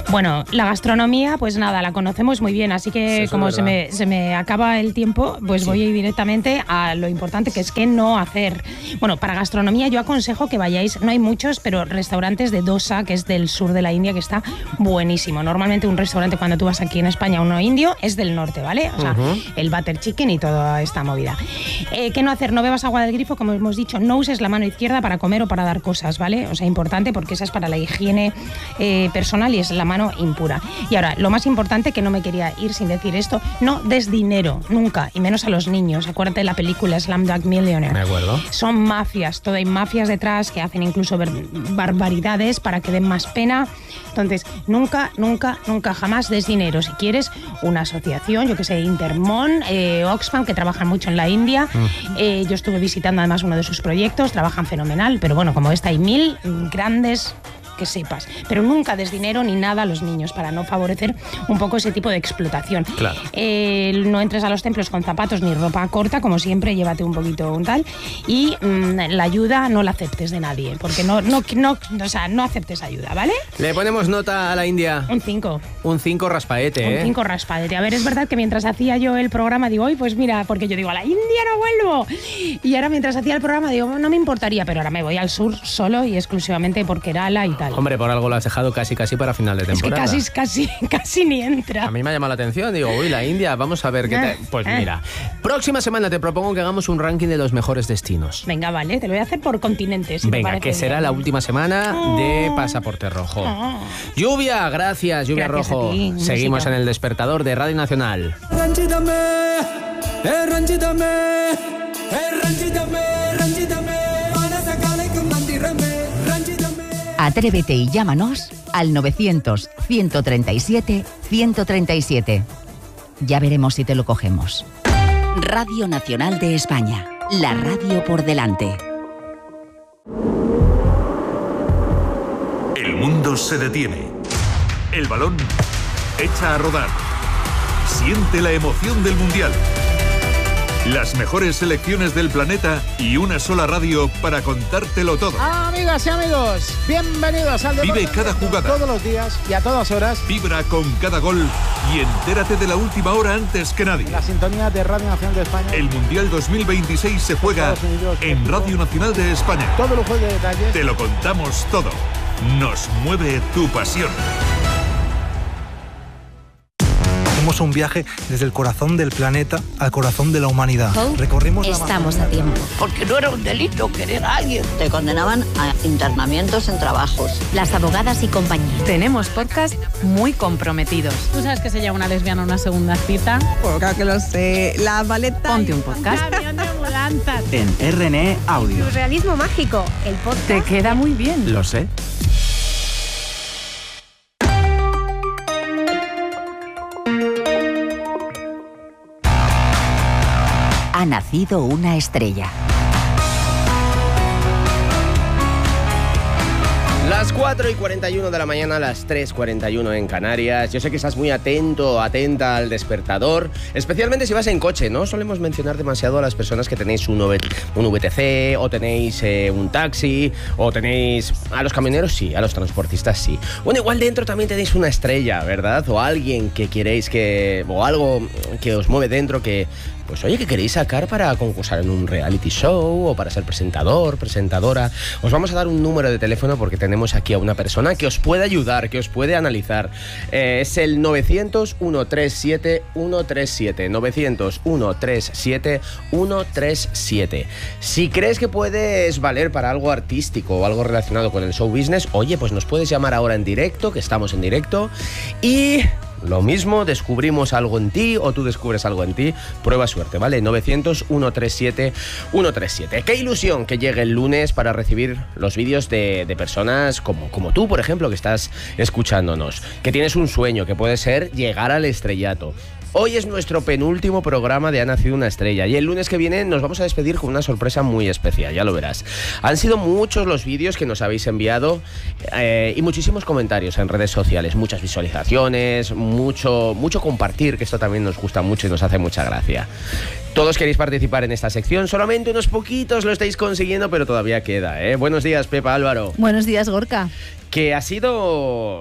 Bueno, la gastronomía, pues nada, la conocemos muy bien, así que Eso como es se me acaba el tiempo, pues voy a ir directamente a lo importante, que es qué no hacer. Bueno, para gastronomía yo aconsejo que vayáis, no hay muchos, pero restaurantes de dosa, que es del sur de la India, que está buenísimo. Normalmente un restaurante cuando tú vas aquí en España, uno indio, es del norte, ¿vale? O sea, el butter chicken y toda esta movida. ¿Qué no hacer? No bebas agua del grifo, como hemos dicho, no uses la mano izquierda para comer o para dar cosas, ¿vale? O sea, importante porque esa es para la higiene personal y es la mano impura. Y ahora, lo más importante, que no me quería ir sin decir esto, no des dinero, nunca, y menos a los niños. Acuérdate de la película Slumdog Millionaire. Me acuerdo. Son mafias, todo hay mafias detrás que hacen incluso barbaridades para que den más pena. Entonces, nunca, nunca, nunca jamás des dinero. Si quieres, una asociación, yo que sé, Intermon, Oxfam, que trabajan mucho en la India. Yo estuve visitando además uno de sus proyectos, trabajan fenomenal, pero bueno, como esta hay 1000 grandes, que sepas, pero nunca des dinero ni nada a los niños para no favorecer un poco ese tipo de explotación. Claro. No entres a los templos con zapatos ni ropa corta, como siempre, llévate un poquito un tal, y la ayuda no la aceptes de nadie, porque no aceptes ayuda, ¿ale? Le ponemos nota a la India. Un 5. Un 5 raspaete, Un 5 raspadete. A ver, es verdad que mientras hacía yo el programa digo, pues mira, porque yo digo, a la India no vuelvo. Y ahora mientras hacía el programa digo, no me importaría, pero ahora me voy al sur solo y exclusivamente por Kerala y tal. Hombre, por algo lo has dejado casi para final de temporada. Es que casi ni entra. A mí me ha llamado la atención, digo, uy, la India, vamos a ver qué tal. Pues mira, próxima semana te propongo que hagamos un ranking de los mejores destinos. Venga, vale, te lo voy a hacer por continentes. Si venga, que será la última semana de Pasaporte Rojo. Lluvia, gracias, Lluvia Rojo. Seguimos en el despertador de Radio Nacional. Atrévete y llámanos al 900-137-137. Ya veremos si te lo cogemos. Radio Nacional de España. La radio por delante. El mundo se detiene. El balón echa a rodar. Siente la emoción del Mundial. Las mejores selecciones del planeta y una sola radio para contártelo todo. Amigas y amigos, bienvenidos al deporte. Vive cada jugada. Todos los días y a todas horas. Vibra con cada gol y entérate de la última hora antes que nadie. En la sintonía de Radio Nacional de España. El Mundial 2026 se juega en Radio Nacional de España. Todo lujo de detalles. Te lo contamos todo. Nos mueve tu pasión. Hacemos un viaje desde el corazón del planeta al corazón de la humanidad. Recorrimos Estamos a tiempo. Porque no era un delito querer a alguien. Te condenaban a internamientos en trabajos. Las abogadas y compañía. Tenemos podcast muy comprometidos. ¿Tú sabes que se llama una lesbiana una segunda cita? Pues claro que lo sé. La maleta. Ponte un podcast. Camión de mudanzas. En RNE Audio. Surrealismo mágico. El podcast. Te queda muy bien. Lo sé. Ha nacido una estrella. Las 4:41 de la mañana, las 3:41 en Canarias. Yo sé que estás muy atento, atenta al despertador, especialmente si vas en coche. No solemos mencionar demasiado a las personas que tenéis un VTC, o tenéis un taxi, o tenéis... A los camioneros sí, a los transportistas sí. Bueno, igual dentro también tenéis una estrella, ¿verdad? O alguien que queréis que... o algo que os mueve dentro que... Pues oye, que queréis sacar para concursar en un reality show o para ser presentador, presentadora. Os vamos a dar un número de teléfono porque tenemos aquí a una persona que os puede ayudar, que os puede analizar. Es el 900-137-137. 900-137-137. Si crees que puedes valer para algo artístico o algo relacionado con el show business, oye, pues nos puedes llamar ahora en directo, que estamos en directo, y... Lo mismo, descubrimos algo en ti o tú descubres algo en ti, prueba suerte, ¿vale? 900-137-137. Qué ilusión que llegue el lunes para recibir los vídeos de personas como tú, por ejemplo, que estás escuchándonos, que tienes un sueño, que puede ser llegar al estrellato. Hoy es nuestro penúltimo programa de Ha Nacido una Estrella y el lunes que viene nos vamos a despedir con una sorpresa muy especial, ya lo verás. Han sido muchos los vídeos que nos habéis enviado y muchísimos comentarios en redes sociales, muchas visualizaciones, mucho compartir, que esto también nos gusta mucho y nos hace mucha gracia. Todos queréis participar en esta sección, solamente unos poquitos lo estáis consiguiendo, pero todavía queda, ¿eh? Buenos días, Pepa, Álvaro. Buenos días, Gorka. Que ha sido...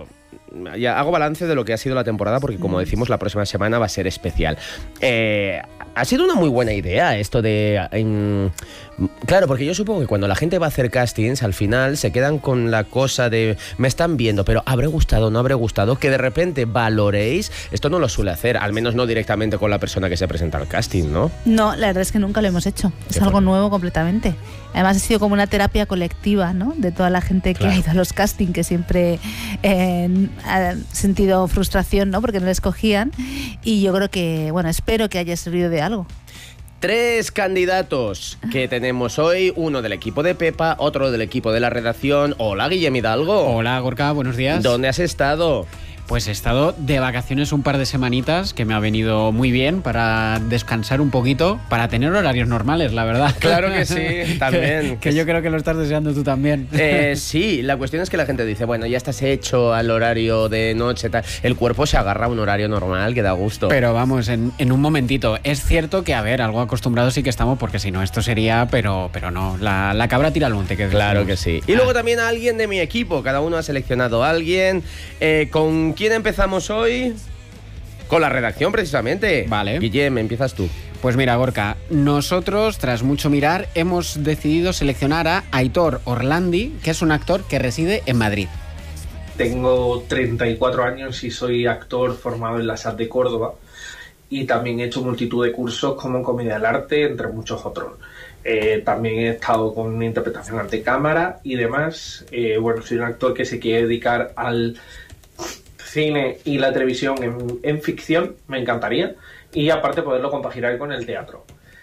ya hago balance de lo que ha sido la temporada, porque como decimos, la próxima semana va a ser especial. Ha sido una muy buena idea esto de... claro, porque yo supongo que cuando la gente va a hacer castings, al final se quedan con la cosa de me están viendo, pero ¿habré gustado, no habré gustado? Que de repente valoréis, esto no lo suele hacer, al menos no directamente con la persona que se presenta al casting, ¿no? No, la verdad es que nunca lo hemos hecho. Es algo nuevo completamente. Además ha sido como una terapia colectiva, ¿no? De toda la gente que ha ido a los castings, que siempre ha sentido frustración, ¿no? Porque no les cogían. Y yo creo que, bueno, espero que haya servido de algo. 3 candidatos que tenemos hoy, uno del equipo de Pepa, otro del equipo de la redacción. Hola, Guillem Hidalgo. Hola, Gorka, buenos días. ¿Dónde has estado? Pues he estado de vacaciones un par de semanitas, que me ha venido muy bien para descansar un poquito, para tener horarios normales, la verdad. Claro que sí, también. que yo creo que lo estás deseando tú también. Sí, la cuestión es que la gente dice, bueno, ya estás hecho al horario de noche, tal. El cuerpo se agarra a un horario normal que da gusto. Pero vamos, en un momentito. Es cierto que, a ver, algo acostumbrados sí que estamos, porque si no, esto sería, pero no. La cabra tira al monte. Claro que sí. Y luego también a alguien de mi equipo. Cada uno ha seleccionado a alguien. ¿Con quién empezamos hoy? Con la redacción, precisamente. Vale. Guillem, empiezas tú. Pues mira, Gorka, nosotros, tras mucho mirar, hemos decidido seleccionar a Aitor Orlandi, que es un actor que reside en Madrid. Tengo 34 años y soy actor formado en la SAT de Córdoba, y también he hecho multitud de cursos como comedia del arte, entre muchos otros. También he estado con interpretación ante cámara y demás. Bueno, soy un actor que se quiere dedicar al cine y la televisión en ficción, me encantaría, y aparte poderlo compaginar con el teatro.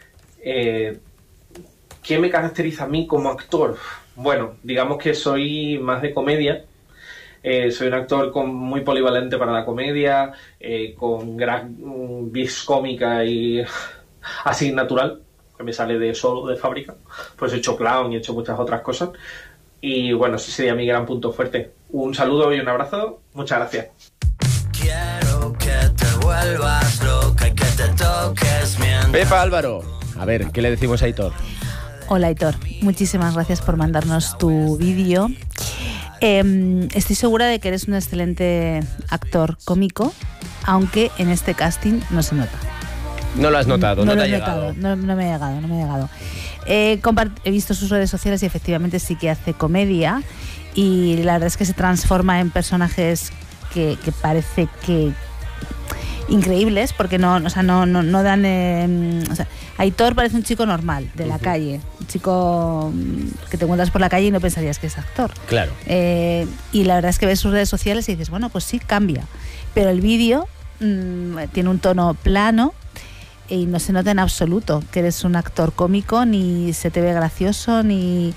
¿Qué me caracteriza a mí como actor? Bueno, digamos que soy más de comedia. Soy un actor muy polivalente para la comedia, con gran vis cómica y así natural, que me sale de fábrica. Pues he hecho clown y he hecho muchas otras cosas. Y bueno, ese sería mi gran punto fuerte. Un saludo y un abrazo. Muchas gracias. Quiero que te vuelvas loca y que te toques mientras... Pepa Álvaro, a ver, ¿qué le decimos a Aitor? Hola, Aitor. Muchísimas gracias por mandarnos tu vídeo. Estoy segura de que eres un excelente actor cómico, aunque en este casting no se nota. No lo has notado, no te ha llegado. No me ha llegado. He visto sus redes sociales y efectivamente sí que hace comedia, y la verdad es que se transforma en personajes que parece que increíbles, porque no dan... Aitor parece un chico normal, de la calle, un chico que te encuentras por la calle y no pensarías que es actor. Claro. Y la verdad es que ves sus redes sociales y dices, bueno, pues sí, cambia. Pero el vídeo tiene un tono plano y no se nota en absoluto que eres un actor cómico, ni se te ve gracioso, ni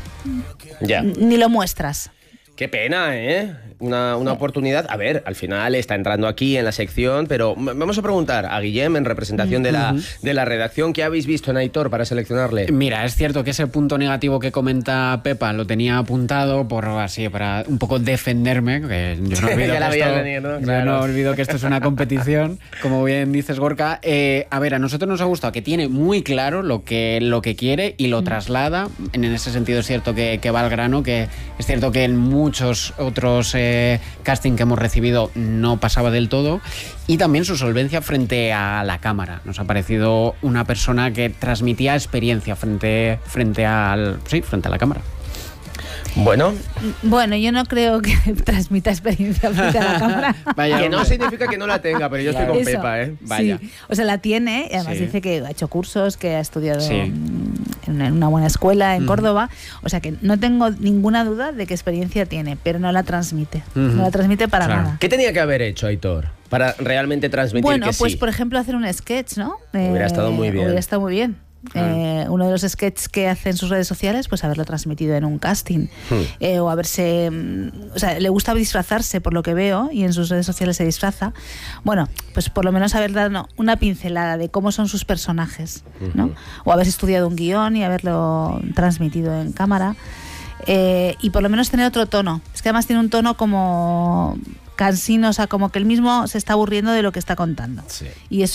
lo muestras. Qué pena, ¿eh? Una oportunidad. A ver, al final está entrando aquí en la sección, pero vamos a preguntar a Guillem, en representación de la redacción, ¿qué habéis visto en Aitor para seleccionarle? Mira, es cierto que ese punto negativo que comenta Pepa lo tenía apuntado para un poco defenderme, que yo no olvido que esto es una competición, como bien dices, Gorka. A ver, a nosotros nos ha gustado que tiene muy claro lo que quiere y lo traslada. En ese sentido es cierto que va al grano, que es cierto que en muchos otros casting que hemos recibido no pasaba del todo, y también su solvencia frente a la cámara. Nos ha parecido una persona que transmitía experiencia frente a la cámara. Bueno, yo no creo que transmita experiencia frente a la cámara. Vaya, que no significa que no la tenga, pero yo estoy con Pepa, ¿eh? Vaya. Sí. O sea, la tiene, y además dice que ha hecho cursos, que ha estudiado en una buena escuela en Córdoba. O sea que no tengo ninguna duda de qué experiencia tiene, pero no la transmite. No la transmite para nada. ¿Qué tenía que haber hecho Aitor para realmente transmitir que sí? Pues por ejemplo hacer un sketch, ¿no? Hubiera estado muy bien. Hubiera estado muy bien. Uno de los sketches que hace en sus redes sociales, pues haberlo transmitido en un casting, o haberse, o sea, le gusta disfrazarse por lo que veo, y en sus redes sociales se disfraza. Bueno, pues por lo menos haber dado una pincelada de cómo son sus personajes, ¿no? O haberse estudiado un guión y haberlo transmitido en cámara, y por lo menos tener otro tono. Es que además tiene un tono como cansino, o sea, como que él mismo se está aburriendo de lo que está contando. Sí. Y eso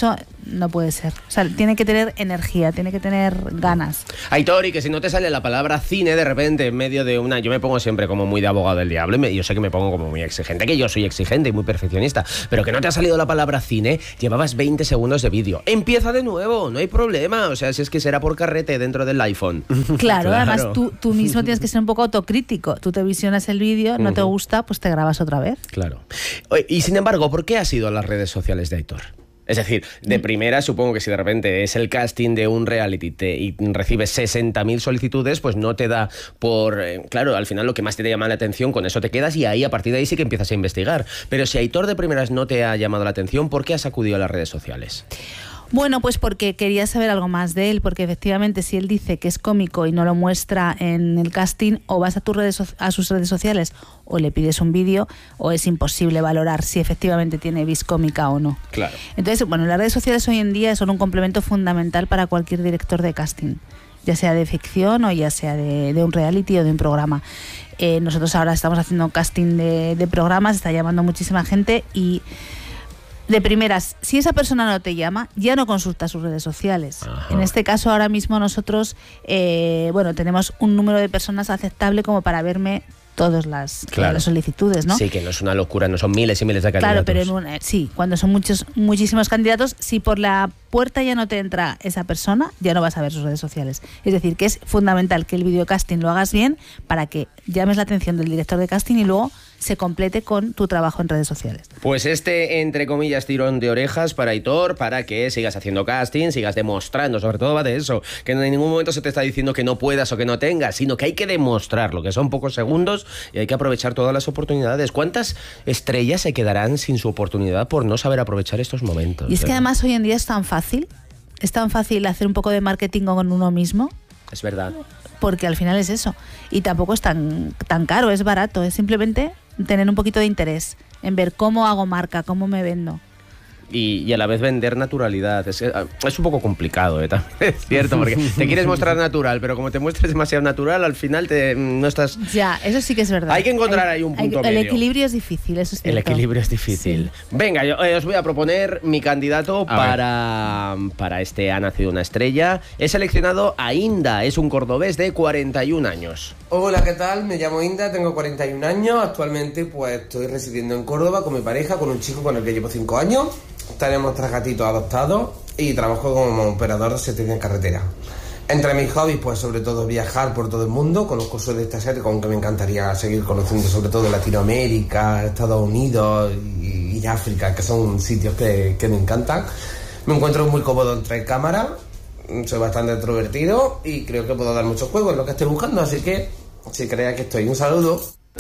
no puede ser. O sea, tiene que tener energía, tiene que tener ganas. Aitor, y que si no te sale la palabra cine de repente en medio de una... Yo me pongo siempre como muy de abogado del diablo, yo sé que me pongo como muy exigente, que yo soy exigente y muy perfeccionista, pero que no te ha salido la palabra cine, llevabas 20 segundos de vídeo. Empieza de nuevo, no hay problema. O sea, si es que será por carrete dentro del iPhone. Claro, además tú mismo tienes que ser un poco autocrítico. Tú te visionas el vídeo, no te gusta, pues te grabas otra vez. Claro. Y sin embargo, ¿por qué has ido a las redes sociales de Aitor? Es decir, de primera supongo que si de repente es el casting de un reality y recibes 60.000 solicitudes, pues no te da por... claro, al final lo que más te llama la atención, con eso te quedas y ahí a partir de ahí sí que empiezas a investigar. Pero si Aitor de primeras no te ha llamado la atención, ¿por qué has acudido a las redes sociales? Bueno, pues porque quería saber algo más de él, porque efectivamente si él dice que es cómico y no lo muestra en el casting, o vas a sus redes sociales o le pides un vídeo, o es imposible valorar si efectivamente tiene vis cómica o no. Claro. Entonces, bueno, las redes sociales hoy en día son un complemento fundamental para cualquier director de casting, ya sea de ficción o ya sea de un reality o de un programa. Nosotros ahora estamos haciendo casting de programas, está llamando muchísima gente y... De primeras, si esa persona no te llama, ya no consulta sus redes sociales. Ajá. En este caso, ahora mismo nosotros tenemos un número de personas aceptable como para verme todas las solicitudes, ¿no? Sí, que no es una locura, no son miles y miles de candidatos. Claro, pero sí, cuando son muchísimos candidatos, si por la puerta ya no te entra esa persona, ya no vas a ver sus redes sociales. Es decir, que es fundamental que el videocasting lo hagas bien para que llames la atención del director de casting y luego se complete con tu trabajo en redes sociales. Pues entre comillas, tirón de orejas para Aitor, para que sigas haciendo casting, sigas demostrando, sobre todo va de eso, que en ningún momento se te está diciendo que no puedas o que no tengas, sino que hay que demostrarlo, que son pocos segundos y hay que aprovechar todas las oportunidades. ¿Cuántas estrellas se quedarán sin su oportunidad por no saber aprovechar estos momentos? Y es que además hoy en día es tan fácil hacer un poco de marketing con uno mismo. Es verdad. Porque al final es eso. Y tampoco es tan caro, es barato, es simplemente tener un poquito de interés en ver cómo hago marca, cómo me vendo. Y a la vez vender naturalidad. Es un poco complicado, también es cierto, porque te quieres mostrar natural, pero como te muestres demasiado natural, al final no estás... Ya, eso sí que es verdad. Hay que encontrar ahí un punto medio. El equilibrio es difícil, eso es cierto. El equilibrio es difícil. Sí. Venga, yo os voy a proponer mi candidato para este Ha nacido una estrella. He seleccionado a Inda, es un cordobés de 41 años. Hola, ¿qué tal? Me llamo Inda, tengo 41 años. Actualmente pues estoy residiendo en Córdoba con mi pareja, con un chico con el que llevo 5 años. Tenemos 3 gatitos adoptados y trabajo como operador de servicio en carretera. Entre mis hobbies, pues sobre todo viajar por todo el mundo. Conozco sudeste asiático, aunque me encantaría seguir conociendo sobre todo Latinoamérica, Estados Unidos y África, que son sitios que me encantan. Me encuentro muy cómodo entre cámaras, soy bastante extrovertido y creo que puedo dar muchos juegos en lo que estoy buscando, así que si creéis que estoy, un saludo.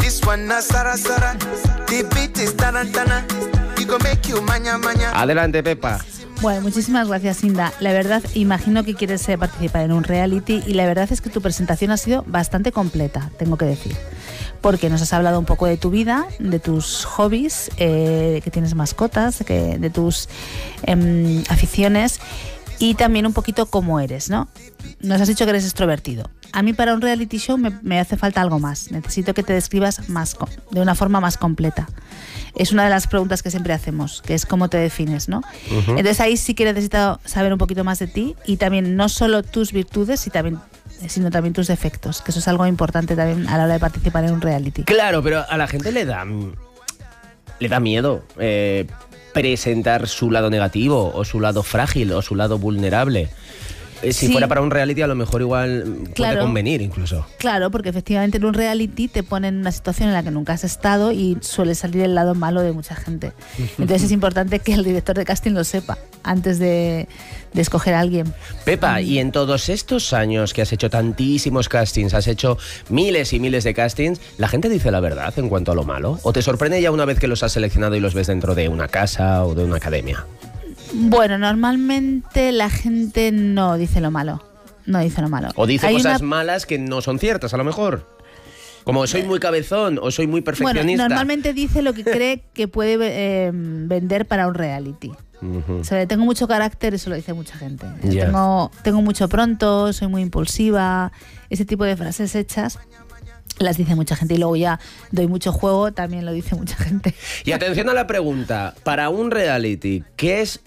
Adelante, Pepa. Bueno, muchísimas gracias, Inda. La verdad, imagino que quieres participar en un reality y la verdad es que tu presentación ha sido bastante completa, tengo que decir. Porque nos has hablado un poco de tu vida, de tus hobbies, que tienes mascotas, de tus aficiones y también un poquito cómo eres, ¿no? Nos has dicho que eres extrovertido. A mí para un reality show me hace falta algo más. Necesito que te describas de una forma más completa. Es una de las preguntas que siempre hacemos, que es cómo te defines, ¿no? Uh-huh. Entonces ahí sí que necesito saber un poquito más de ti y también no solo tus virtudes, sino también tus defectos, que eso es algo importante también a la hora de participar en un reality. Claro, pero a la gente le da miedo presentar su lado negativo o su lado frágil o su lado vulnerable. Si fuera para un reality a lo mejor igual puede convenir incluso. Claro, porque efectivamente en un reality te ponen en una situación en la que nunca has estado y suele salir el lado malo de mucha gente. Entonces es importante que el director de casting lo sepa antes de escoger a alguien. Pepa, y en todos estos años que has hecho tantísimos castings, has hecho miles y miles de castings, ¿la gente dice la verdad en cuanto a lo malo? ¿O te sorprende ya una vez que los has seleccionado y los ves dentro de una casa o de una academia? Bueno, normalmente la gente no dice lo malo. No dice lo malo. O dice cosas malas que no son ciertas, a lo mejor. Como soy muy cabezón o soy muy perfeccionista. Bueno, normalmente dice lo que cree que puede vender para un reality. Uh-huh. O sea, tengo mucho carácter, eso lo dice mucha gente. Yeah. Tengo mucho pronto, soy muy impulsiva. Ese tipo de frases hechas las dice mucha gente. Y luego ya doy mucho juego, también lo dice mucha gente. Y atención a la pregunta. Para un reality, ¿qué es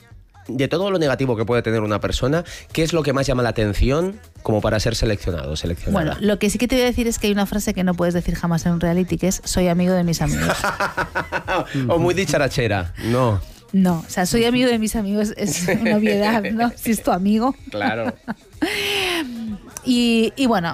de todo lo negativo que puede tener una persona, ¿qué es lo que más llama la atención como para ser seleccionado o seleccionada? Bueno, lo que sí que te voy a decir es que hay una frase que no puedes decir jamás en un reality, que es soy amigo de mis amigos. O muy dicharachera, no. No, o sea, soy amigo de mis amigos es una obviedad, ¿no? Si es tu amigo. Claro. Y bueno,